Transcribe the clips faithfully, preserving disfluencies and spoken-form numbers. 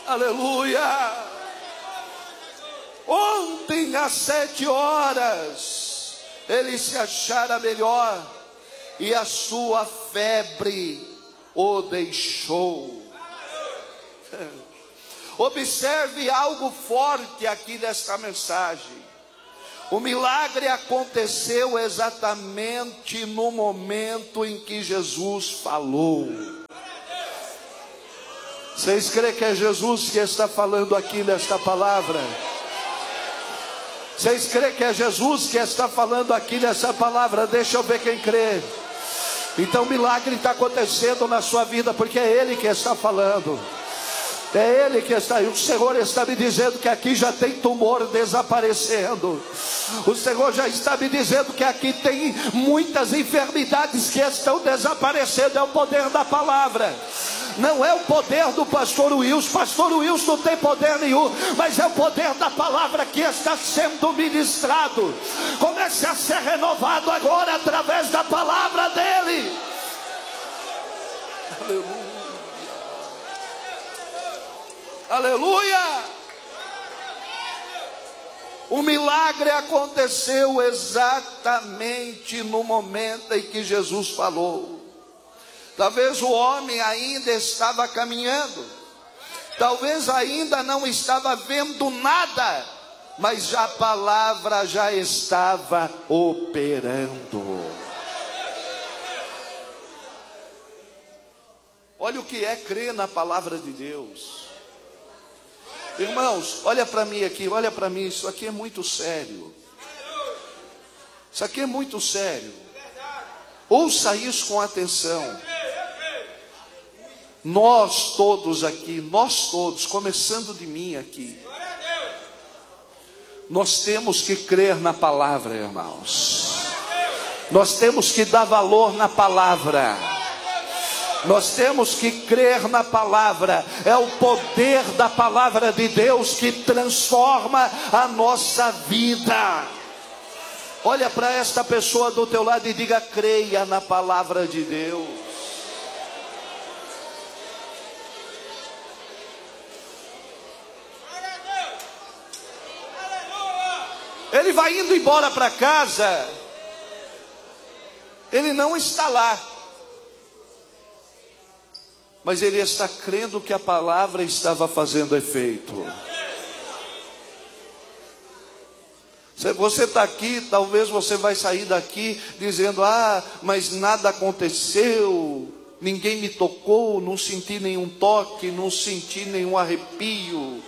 Aleluia. Ontem às sete horas ele se achara melhor e a sua febre o deixou. Observe algo forte aqui nesta mensagem. O milagre aconteceu exatamente no momento em que Jesus falou. Vocês creem que é Jesus que está falando aqui nesta palavra? Vocês creem que é Jesus que está falando aqui nessa palavra? Deixa eu ver quem crê. Então o milagre está acontecendo na sua vida, porque é Ele que está falando. É Ele que está aí. O Senhor está me dizendo que aqui já tem tumor desaparecendo. O Senhor já está me dizendo que aqui tem muitas enfermidades que estão desaparecendo. É o poder da palavra. Não é o poder do pastor Wilson. Pastor Wilson não tem poder nenhum, mas é o poder da palavra que está sendo ministrado. Comece a ser renovado agora através da palavra dele. Aleluia. Aleluia. O milagre aconteceu exatamente no momento em que Jesus falou. Talvez o homem ainda estava caminhando, talvez ainda não estava vendo nada, mas já a palavra já estava operando. Olha o que é crer na palavra de Deus. Irmãos, olha para mim aqui, olha para mim, isso aqui é muito sério. Isso aqui é muito sério. Ouça isso com atenção. Nós todos aqui, nós todos, começando de mim aqui, nós temos que crer na palavra, irmãos. Nós temos que dar valor na palavra. Nós temos que crer na palavra. É o poder da palavra de Deus que transforma a nossa vida. Olha para esta pessoa do teu lado e diga: creia na palavra de Deus. Ele vai indo embora para casa. Ele não está lá, mas ele está crendo que a palavra estava fazendo efeito. Você está aqui, talvez você vai sair daqui dizendo: ah, mas nada aconteceu, ninguém me tocou, não senti nenhum toque, não senti nenhum arrepio.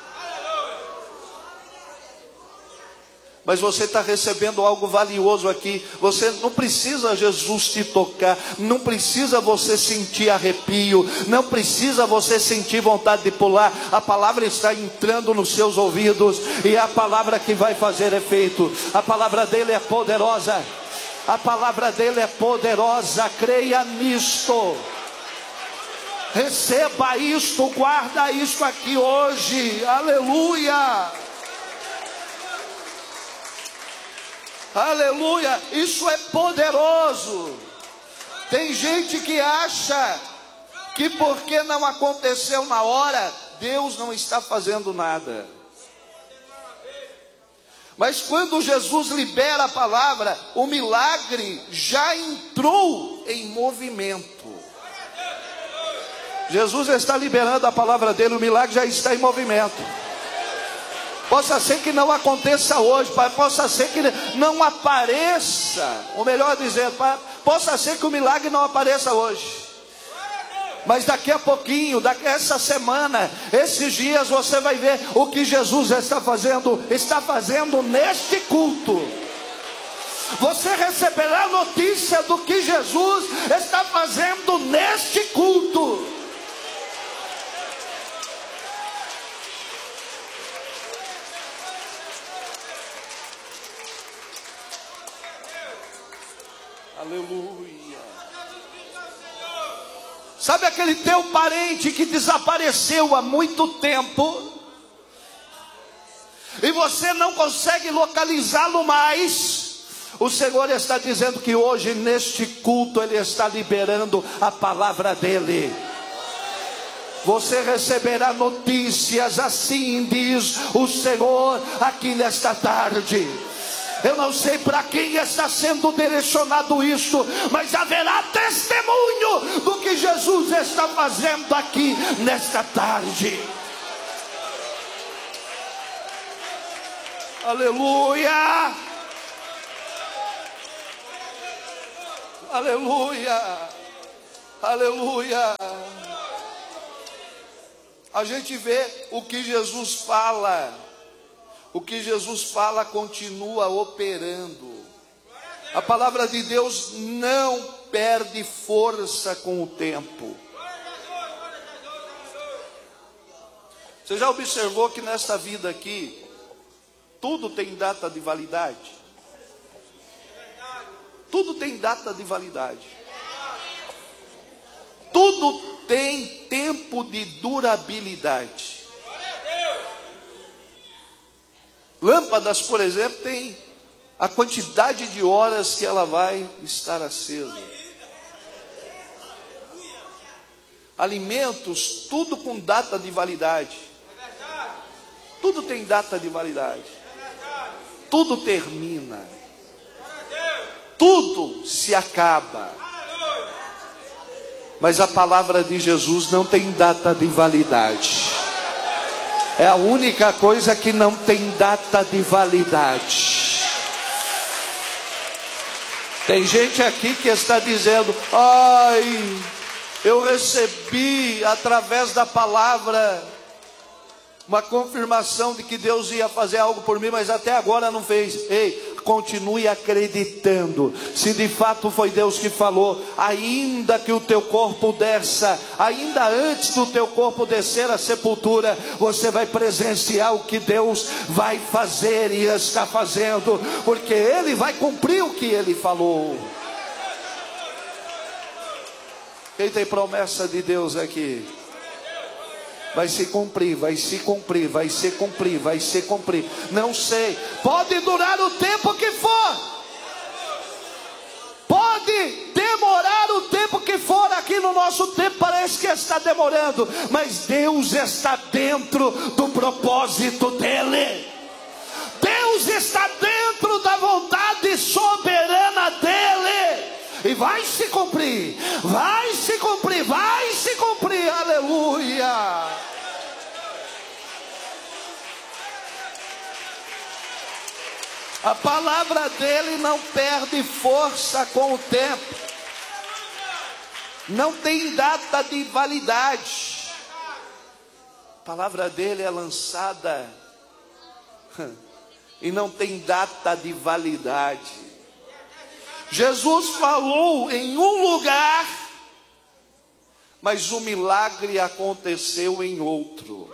Mas você está recebendo algo valioso aqui. Você não precisa Jesus te tocar, não precisa você sentir arrepio, não precisa você sentir vontade de pular. A palavra está entrando nos seus ouvidos e é a palavra que vai fazer efeito. A palavra dele é poderosa. A palavra dele é poderosa. Creia nisto. Receba isto, guarda isto aqui hoje. Aleluia. Aleluia, isso é poderoso. Tem gente que acha que porque não aconteceu na hora, Deus não está fazendo nada. Mas quando Jesus libera a palavra, o milagre já entrou em movimento. Jesus está liberando a palavra dele, o milagre já está em movimento. Possa ser que não aconteça hoje, possa ser que não apareça, ou melhor dizendo, possa ser que o milagre não apareça hoje, mas daqui a pouquinho, daqui a essa semana, esses dias, você vai ver o que Jesus está fazendo, está fazendo neste culto. Você receberá notícia do que Jesus está fazendo neste culto. Aleluia. Sabe aquele teu parente que desapareceu há muito tempo e você não consegue localizá-lo mais? O Senhor está dizendo que hoje neste culto Ele está liberando a palavra dEle. você receberá notícias, assim diz o Senhor aqui nesta tarde. Eu não sei para quem está sendo direcionado isto, mas haverá testemunho do que Jesus está fazendo aqui nesta tarde. Aleluia! Aleluia! Aleluia! A gente vê o que Jesus fala. O que Jesus fala continua operando. A palavra de Deus não perde força com o tempo. Você já observou que nesta vida aqui, tudo tem data de validade? Tudo tem data de validade. Tudo tem tempo de durabilidade. Lâmpadas, por exemplo, tem a quantidade de horas que ela vai estar acesa. Alimentos, tudo com data de validade. Tudo tem data de validade. Tudo termina. Tudo se acaba. Mas a palavra de Jesus não tem data de validade. É a única coisa que não tem data de validade. Tem gente aqui que está dizendo: ai, eu recebi através da palavra uma confirmação de que Deus ia fazer algo por mim, mas até agora não fez. Ei, continue acreditando. Se de fato foi Deus que falou, ainda que o teu corpo desça, ainda antes do teu corpo descer à sepultura, você vai presenciar o que Deus vai fazer e está fazendo, porque Ele vai cumprir o que Ele falou. Quem tem promessa de Deus aqui? Vai se cumprir, vai se cumprir, vai se cumprir, vai se cumprir. Não sei, pode durar o tempo que for, pode demorar o tempo que for. Aqui no nosso tempo parece que está demorando, mas Deus está dentro do propósito dEle. Deus está dentro da vontade soberana dEle. E vai se cumprir, vai se cumprir, vai se cumprir, aleluia. A palavra dele não perde força com o tempo, não tem data de validade. A palavra dele é lançada e não tem data de validade. Jesus falou em um lugar, mas o milagre aconteceu em outro.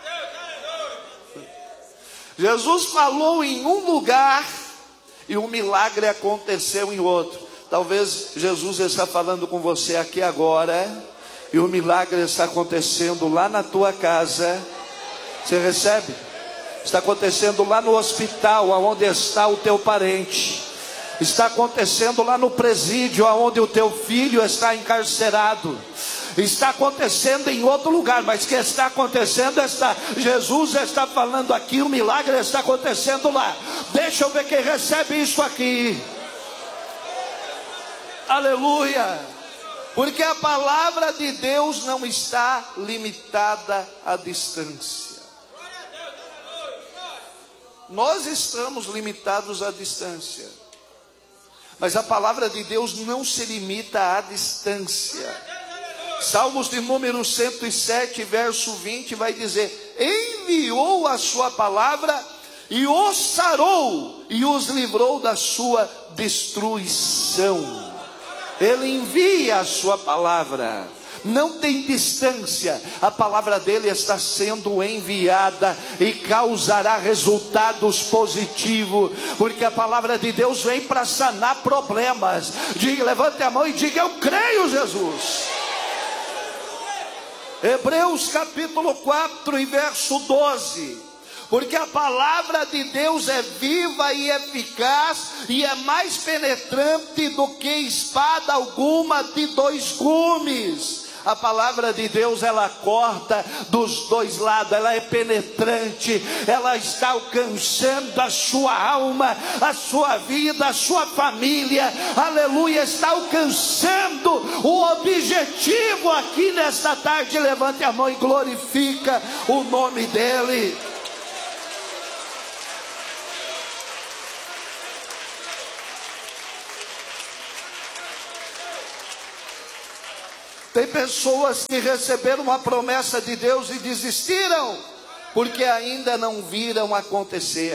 Jesus falou em um lugar e o milagre aconteceu em outro. Talvez Jesus está falando com você aqui agora e o milagre está acontecendo lá na tua casa. Você recebe? Está acontecendo lá no hospital, onde está o teu parente. Está acontecendo lá no presídio, onde o teu filho está encarcerado. Está acontecendo em outro lugar, mas que está acontecendo está, Jesus está falando aqui, o milagre está acontecendo lá. Deixa eu ver quem recebe isso aqui. Aleluia. Porque a palavra de Deus não está limitada à distância. Nós estamos limitados à distância, mas a palavra de Deus não se limita à distância. Salmos de número cento e sete, verso vinte, vai dizer: enviou a sua palavra e os sarou e os livrou da sua destruição. Ele envia a sua palavra, não tem distância. A palavra dele está sendo enviada e causará resultados positivos, porque a palavra de Deus vem para sanar problemas. Diga, levante a mão e diga: eu creio, Jesus. Hebreus capítulo quatro e verso doze. Porque a palavra de Deus é viva e eficaz, e é mais penetrante do que espada alguma de dois gumes, A palavra de Deus, ela corta dos dois lados, ela é penetrante, ela está alcançando a sua alma, a sua vida, a sua família, aleluia, está alcançando o objetivo aqui nesta tarde. Levante a mão e glorifica o nome dele. Tem pessoas que receberam uma promessa de Deus e desistiram, porque ainda não viram acontecer.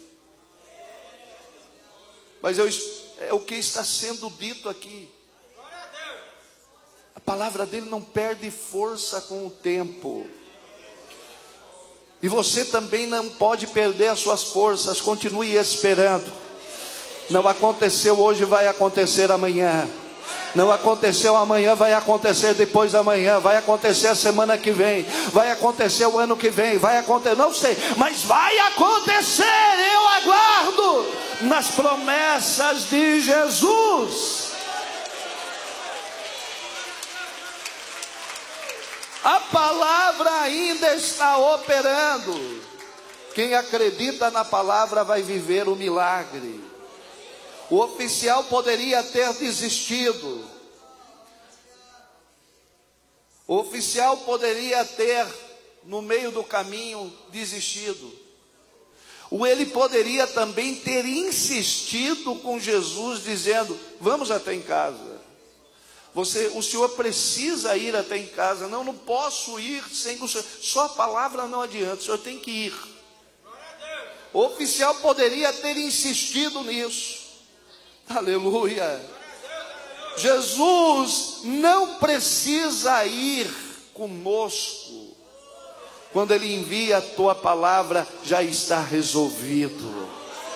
Mas eu, é o que está sendo dito aqui. A palavra dele não perde força com o tempo. E você também não pode perder as suas forças. Continue esperando. Não aconteceu hoje, vai acontecer amanhã. Não aconteceu amanhã, vai acontecer depois da manhã, vai acontecer a semana que vem, vai acontecer o ano que vem, vai acontecer, não sei, mas vai acontecer. Eu aguardo nas promessas de Jesus. A palavra ainda está operando. Quem acredita na palavra vai viver o milagre. O oficial poderia ter desistido. O oficial poderia ter, no meio do caminho, desistido. Ou ele poderia também ter insistido com Jesus, dizendo: vamos até em casa. Você, o senhor precisa ir até em casa. Não, não posso ir sem o senhor. Só a palavra não adianta, o senhor tem que ir. O oficial poderia ter insistido nisso. Aleluia. Jesus não precisa ir conosco. Quando ele envia a tua palavra, já está resolvido.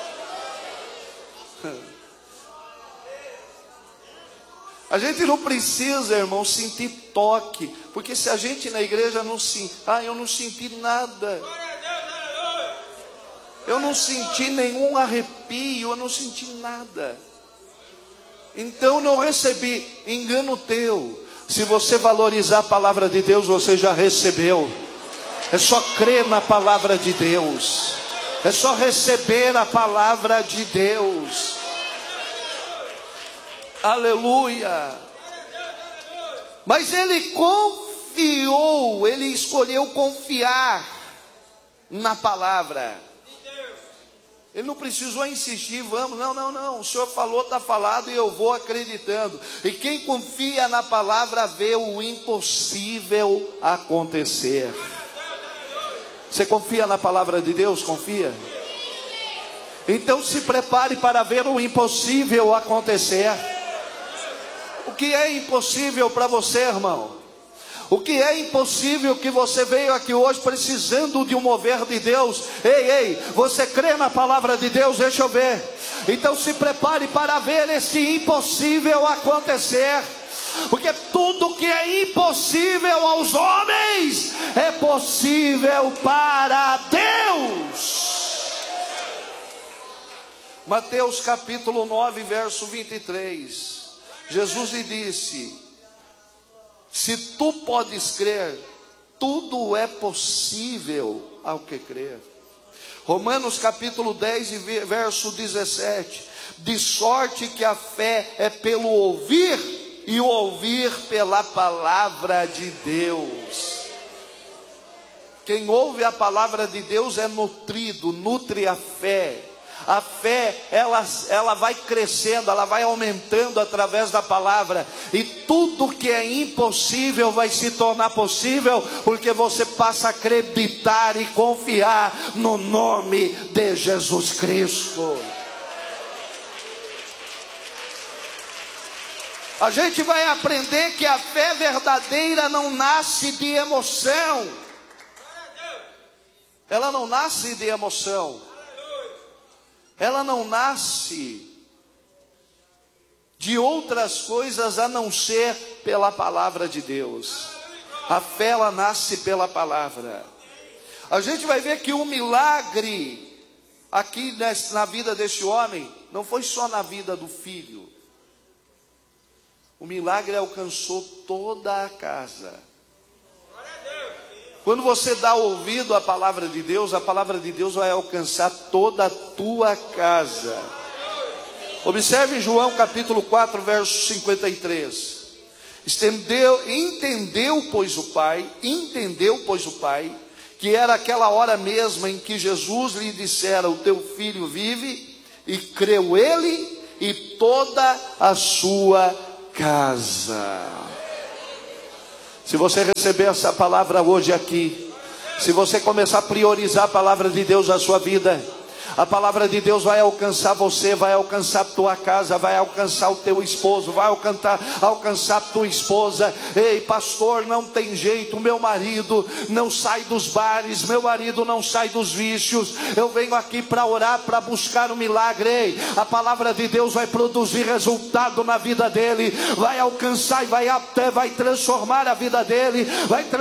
A gente não precisa, irmão, sentir toque, porque se a gente na igreja não se, ah, eu não senti nada, eu não senti nenhum arrepio, eu não senti nada, então não recebi. Engano teu. Se você valorizar a palavra de Deus, você já recebeu. É só crer na palavra de Deus, é só receber a palavra de Deus. Aleluia. Mas ele confiou, ele escolheu confiar na palavra. Ele não precisou insistir, vamos, não, não, não, o senhor falou, está falado e eu vou acreditando. E quem confia na palavra vê o impossível acontecer. Você confia na palavra de Deus? Confia? Então se prepare para ver o impossível acontecer. O que é impossível para você, irmão? O que é impossível que você veio aqui hoje precisando de um mover de Deus? Ei, ei, você crê na palavra de Deus? Deixa eu ver. Então se prepare para ver esse impossível acontecer. Porque tudo que é impossível aos homens é possível para Deus. Mateus capítulo nove, verso vinte e três. Jesus lhe disse: se tu podes crer, tudo é possível ao que crer. Romanos capítulo dez, verso dezessete. De sorte que a fé é pelo ouvir, e o ouvir pela palavra de Deus. Quem ouve a palavra de Deus é nutrido, nutre a fé. A fé, ela, ela vai crescendo, ela vai aumentando através da palavra. E tudo que é impossível vai se tornar possível, porque você passa a acreditar e confiar no nome de Jesus Cristo. A gente vai aprender que a fé verdadeira não nasce de emoção. Ela não nasce de emoção. Ela não nasce de outras coisas a não ser pela palavra de Deus. A fé, ela nasce pela palavra. A gente vai ver que o milagre aqui na vida deste homem não foi só na vida do filho. O milagre alcançou toda a casa. Quando você dá ouvido à palavra de Deus, a palavra de Deus vai alcançar toda a tua casa. Observe João capítulo quatro, verso cinquenta e três. Estendeu, entendeu, pois o Pai, entendeu, pois o Pai, que era aquela hora mesma em que Jesus lhe dissera: o teu filho vive, e creu ele e toda a sua casa. Se você receber essa palavra hoje aqui, se você começar a priorizar a palavra de Deus na sua vida, a palavra de Deus vai alcançar você, vai alcançar a tua casa, vai alcançar o teu esposo, vai alcançar, alcançar a tua esposa. Ei, pastor, não tem jeito, meu marido não sai dos bares, meu marido não sai dos vícios. Eu venho aqui para orar, para buscar um milagre. Ei, a palavra de Deus vai produzir resultado na vida dele, vai alcançar e vai até vai transformar a vida dele, vai transformar